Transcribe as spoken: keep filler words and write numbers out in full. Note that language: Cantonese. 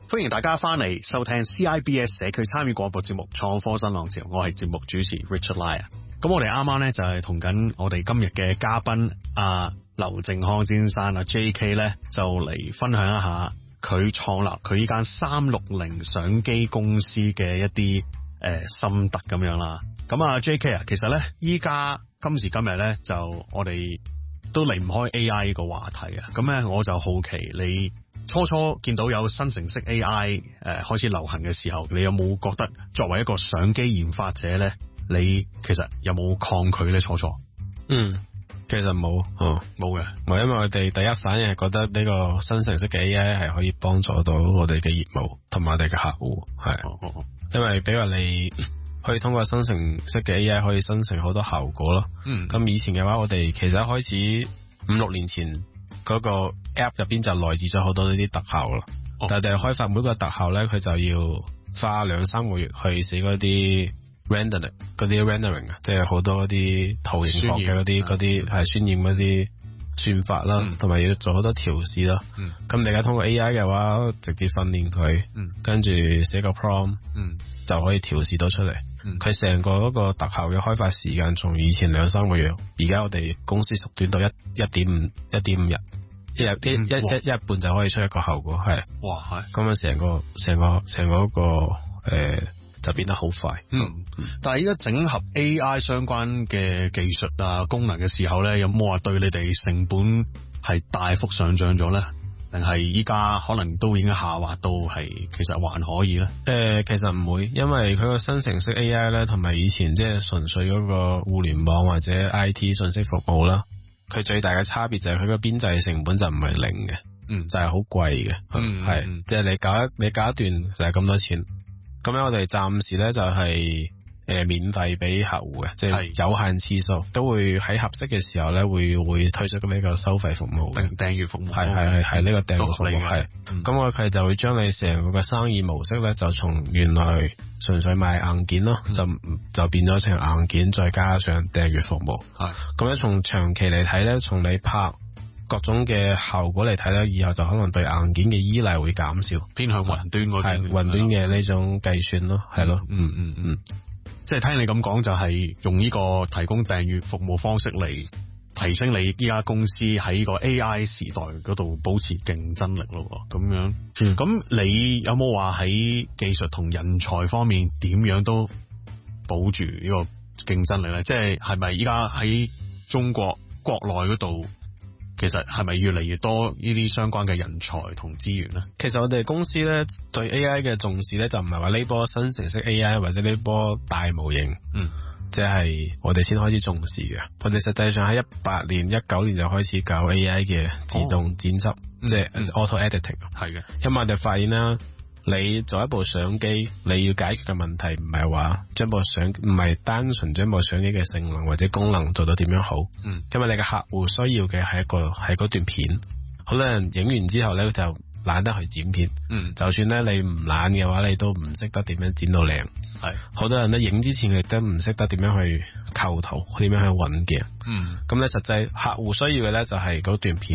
歡迎大家翻嚟收聽 C I B S 社區參與廣播節目創科新浪潮，我係節目主持 Richard Lai。咁我哋啱啱咧就係同緊我哋今日嘅嘉賓阿劉靖康先生啊 J K 咧就嚟分享一下佢創立佢依間三六零相機公司嘅一啲誒、呃、心得咁樣啦。咁啊 J K 啊，其實咧依家今時今日咧就我哋都離唔開 A I 呢個話題啊。咁咧我就好奇你初初見到有生成式 A I 誒、呃、開始流行嘅時候，你有冇覺得作為一個相機研發者咧，你其實有冇抗拒咧？初初嗯，其實冇，哦， 冇嘅， 冇，因為我哋第一反應係覺得呢個生成式嘅 A I 係可以幫助到我哋嘅業務同埋我哋嘅客戶，係、哦哦，因為比如話你可以通過生成式嘅 A I 可以生成好多效果咯。嗯，咁以前嘅話，我哋其實一開始五六年前嗰個 App 入邊就內置咗好多呢啲特效咯。哦、但係開發每個特效咧，佢就要花兩三個月去寫嗰啲 rendering 嗰啲 rendering 啊，即係好多嗰啲圖形學嘅嗰啲嗰啲係渲染嗰啲算法啦，同、嗯、埋要做好多調試啦。咁、嗯、你而家通過 A I 嘅話，直接訓練佢，跟住寫個 prompt、嗯、就可以調試到出嚟。佢、嗯、成個嗰個特效嘅開發時間，從以前兩三個月，而家我哋公司縮短到一一點五一點五日，一日一一一一半就可以出一個效果，係哇，係咁樣成個成個成個嗰個誒。呃就變得好快。嗯， 但係依家整合 A I 相關嘅技術啊功能嘅時候咧，有冇話對你哋成本係大幅上漲咗咧？定係依家可能都已經下滑到係其實還可以咧？誒、 呃，其實唔會，因為佢個生成式 A I 咧，同埋以前即係純粹嗰個互聯網或者 I T 信息服務啦，佢最大嘅差別就係佢個編製成本就唔係零嘅，嗯，就係好貴嘅，嗯，係，即係你搞一你搞一段就係咁多錢。咁樣我哋暫時咧就係誒免費俾客戶嘅，即係有限次數，都會喺合適嘅時候咧會會推出咁呢個收費服務嘅訂閱服務， 係係係係呢個訂閱服務係。咁我佢就會將你成個嘅生意模式咧，就從原來純粹賣硬件咯，嗯、就就變咗成硬件再加上訂閱服務。係咁樣從長期嚟睇咧，從你拍各種嘅效果嚟睇咧，以後就可能對硬件嘅依賴會減少， 偏向雲端嗰啲，係雲端嘅呢種計算咯，係咯，嗯嗯嗯， 即係聽你咁講，就係用呢個提供訂閱服務方式嚟提升你依家公司喺個 A I 時代嗰度保持競爭力咯，咁樣。咁、嗯、你有冇話喺技術同人才方面點樣都保住呢個競爭力咧？即係係咪依家喺中國國內嗰度？其實係咪越嚟越多呢啲相關嘅人才同資源呢？ 其實我哋公司咧對 A I 嘅重視咧就唔係話呢波生成式 A I 或者呢波大模型，嗯，即係我哋先開始重視嘅。我哋實際上喺一八年、一九年就開始搞 A I 嘅自動剪輯，哦、即係 auto editing，係嘅。因為我哋發現啦。你做一部相機，你要解決嘅問題唔係話將部相唔係單純將部相機嘅性能或者功能做到點樣好，嗯，因為你嘅客戶需要嘅係一個係嗰段片，好多人影完之後咧就懶得去剪片，嗯，就算咧你唔懶嘅話，你都唔識得點樣剪到靚，係，好多人咧影之前亦都唔識得點樣去構圖，點樣去揾鏡，嗯，咁咧實際客戶需要嘅咧就係嗰段片。